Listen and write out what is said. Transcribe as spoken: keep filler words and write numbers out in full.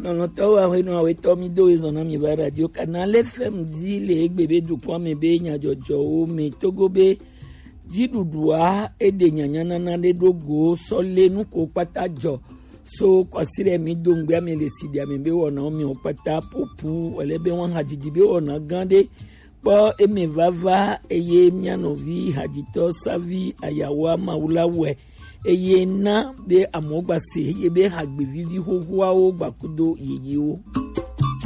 non to wa no we to mi do izona mi ba radio Canal F M di le gbebe du kwa me be nya jojo o me togo be di dudua e de nyanya na le dogo so le nu ko patajo so kwasire mi do ngbe mi le si dia me be wona mi o pata popu ole be won hajiji be wona gande po e me vava eye mianovi hajito savi ayawa maulawe eye na be amogbase eye be hagbe vivi hoho a o gbakudo yeye o.